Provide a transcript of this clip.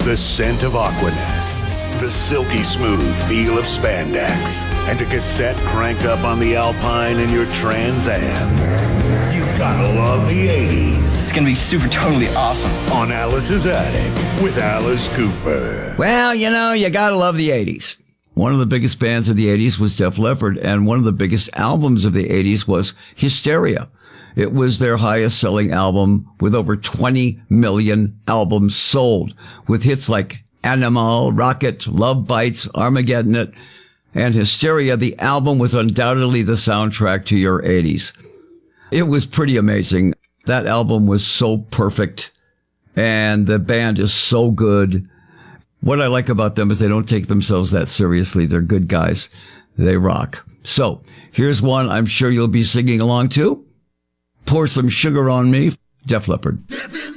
the scent of Aquanet, the silky smooth feel of spandex, and a cassette cranked up on the Alpine in your Trans Am. You gotta love the 80s. It's gonna be super totally awesome. On Alice's Attic with Alice Cooper. Well, you gotta love the 80s. One of the biggest bands of the 80s was Def Leppard, and one of the biggest albums of the 80s was Hysteria. It was their highest selling album with over 20 million albums sold, with hits like Animal, Rocket, Love Bites, Armageddon It, and Hysteria. The album was undoubtedly the soundtrack to your 80s. It was pretty amazing. That album was so perfect, and the band is so good. What I like about them is they don't take themselves that seriously. They're good guys. They rock. So here's one I'm sure you'll be singing along to. Pour Some Sugar on Me, Def Leppard.